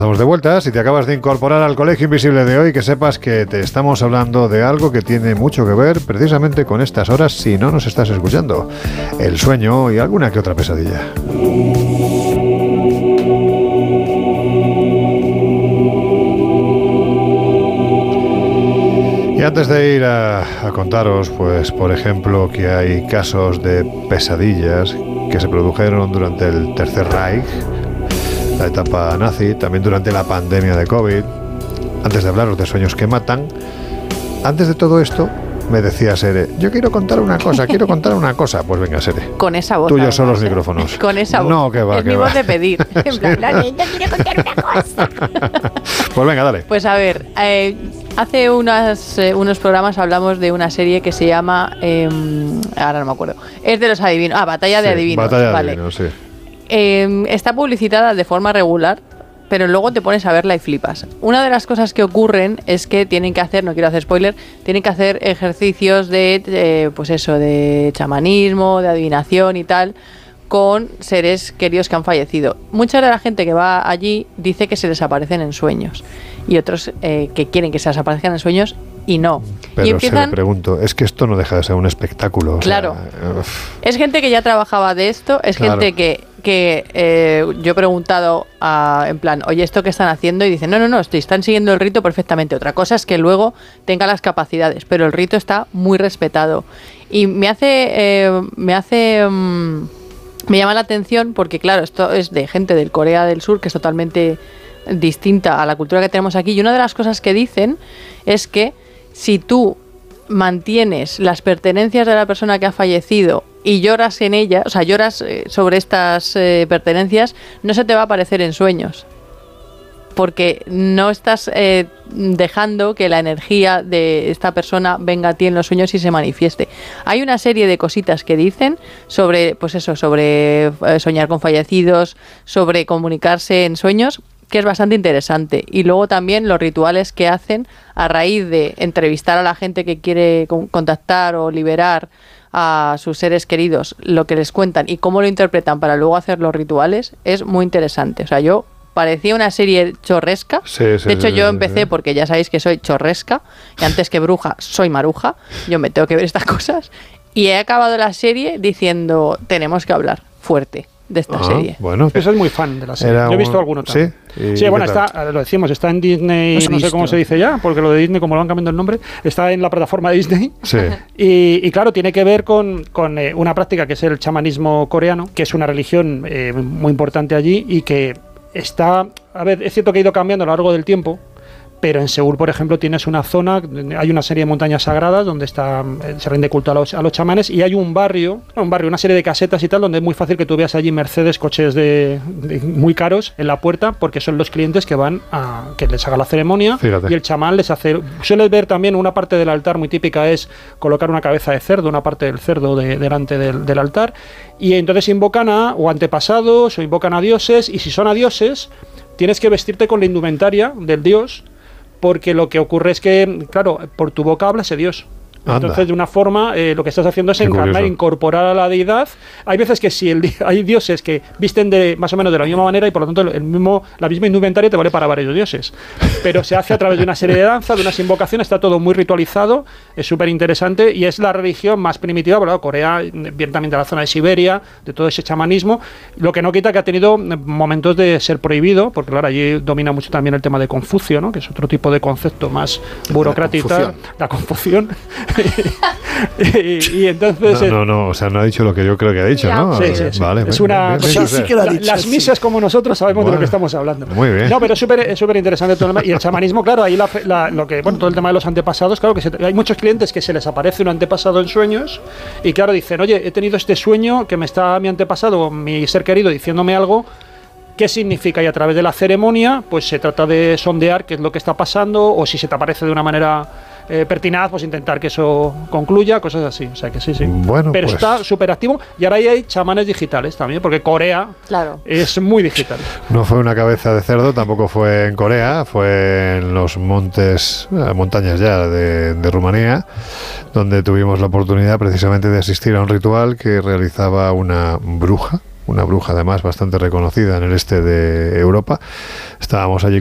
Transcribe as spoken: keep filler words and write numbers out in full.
Estamos de vuelta. Si te acabas de incorporar al Colegio Invisible de hoy, que sepas que te estamos hablando de algo que tiene mucho que ver precisamente con estas horas, si no nos estás escuchando: el sueño y alguna que otra pesadilla. Y antes de ir a, a contaros, pues por ejemplo, que hay casos de pesadillas que se produjeron durante el Tercer Reich, la etapa nazi, también durante la pandemia de COVID. Antes de hablaros de sueños que matan, antes de todo esto, me decía Sere, yo quiero contar una cosa, quiero contar una cosa. Pues venga, Sere. Con esa voz. Tuyos son los micrófonos. Con esa voz. No, que va, es que mi va. voz de pedir. En plan, la niña quiere contar una cosa. Pues venga, dale. Pues a ver, eh, hace unas, eh, unos programas hablamos de una serie que se llama, eh, ahora no me acuerdo, es de los adivinos, ah, Batalla de Sí, Adivinos. Batalla de vale. Adivinos, sí. Eh, está publicitada de forma regular, pero luego te pones a verla y flipas. Una de las cosas que ocurren es que tienen que hacer, no quiero hacer spoiler, tienen que hacer ejercicios de, eh, pues eso, de chamanismo, de adivinación y tal, con seres queridos que han fallecido. Mucha de la gente que va allí dice que se les aparecen en sueños, y otros eh, que quieren que se les aparezcan en sueños y no. Pero y empiezan... se le pregunto, es que esto no deja de ser un espectáculo. Claro. O sea, uf. Es gente que ya trabajaba de esto, es Claro. gente que, que eh, yo he preguntado a, en plan, oye, ¿esto qué están haciendo? Y dicen, no, no, no, estoy, están siguiendo el rito perfectamente. Otra cosa es que luego tenga las capacidades, pero el rito está muy respetado. Y me hace... Eh, me hace... Um, me llama la atención porque, claro, esto es de gente del Corea del Sur, que es totalmente distinta a la cultura que tenemos aquí. Y una de las cosas que dicen es que si tú mantienes las pertenencias de la persona que ha fallecido y lloras en ella, o sea, lloras eh, sobre estas eh, pertenencias, no se te va a aparecer en sueños, porque no estás eh, dejando que la energía de esta persona venga a ti en los sueños y se manifieste. Hay una serie de cositas que dicen sobre, pues eso, sobre eh, soñar con fallecidos, sobre comunicarse en sueños, que es bastante interesante. Y luego también los rituales que hacen a raíz de entrevistar a la gente que quiere con- contactar o liberar a sus seres queridos, lo que les cuentan y cómo lo interpretan para luego hacer los rituales, es muy interesante. O sea, yo parecía una serie chorresca. Sí, sí, de hecho, sí, yo sí, empecé sí. porque ya sabéis que soy chorresca y antes que bruja soy maruja. Yo me tengo que ver estas cosas y he acabado la serie diciendo, tenemos que hablar fuerte de esta Ah, serie. Bueno, Eso es muy fan de la serie. Era Yo he visto un- alguno también. ¿Sí? ¿Y Sí, bueno, qué tal? está, lo decimos, está en Disney, Los he no sé cómo visto. se dice ya, porque lo de Disney, como lo han cambiado el nombre, está en la plataforma de Disney. Sí. Y, y claro, tiene que ver con, con eh, una práctica que es el chamanismo coreano, que es una religión eh, muy importante allí y que está, a ver, es cierto que ha ido cambiando a lo largo del tiempo, pero en Seúl, por ejemplo, tienes una zona, hay una serie de montañas sagradas donde está, eh, se rinde culto a los, a los chamanes, y hay un barrio, un barrio, una serie de casetas y tal, donde es muy fácil que tú veas allí Mercedes, coches de, de muy caros en la puerta, porque son los clientes que van a que les haga la ceremonia. Fíjate. Y el chamán les hace, sueles ver también una parte del altar muy típica es colocar una cabeza de cerdo, una parte del cerdo de- delante del, del altar, y entonces invocan a o antepasados o invocan a dioses, y si son a dioses tienes que vestirte con la indumentaria del dios, porque lo que ocurre es que, claro, por tu boca habla ese dios. Anda. Entonces, de una forma, eh, lo que estás haciendo es Qué encarnar, curioso. incorporar a la deidad. Hay veces que sí, el di- hay dioses que visten de más o menos de la misma manera y por lo tanto el mismo, la misma indumentaria te vale para varios dioses. Pero se hace a través de una serie de danzas, de unas invocaciones, está todo muy ritualizado, es súper interesante y es la religión más primitiva, bueno, Corea, viene también de la zona de Siberia, de todo ese chamanismo, lo que no quita que ha tenido momentos de ser prohibido, porque claro, allí domina mucho también el tema de Confucio, ¿no? Que es otro tipo de concepto más burocrático, confusión. la confusión. y, y entonces... No, no, no, o sea, no ha dicho lo que yo creo que ha dicho, Ya. ¿no? Sí, sí, sí. Vale, es bien, una, bien, pues bien, sí, bien. sí que lo ha la- dicho, las sí. misas como nosotros sabemos de Bueno. lo que estamos hablando. Muy bien. No, pero es súper es súper interesante todo el tema. Y el chamanismo, claro, ahí la, la- lo que, bueno, todo el tema de los antepasados, claro, que se- hay muchos clientes que se les aparece un antepasado en sueños y claro, dicen, oye, he tenido este sueño que me está mi antepasado, mi ser querido, diciéndome algo. ¿Qué significa? Y a través de la ceremonia, pues se trata de sondear qué es lo que está pasando, o si se te aparece de una manera eh, pertinaz, pues intentar que eso concluya, cosas así. O sea que sí, sí. Bueno, Pero pues- está súper activo. Y ahora ahí hay chamanes digitales también, porque Corea Claro. es muy digital. No fue una cabeza de cerdo, tampoco fue en Corea, fue en los montes, eh, montañas ya de, de Rumanía, donde tuvimos la oportunidad precisamente de asistir a un ritual que realizaba una bruja una bruja además bastante reconocida en el este de Europa. Estábamos allí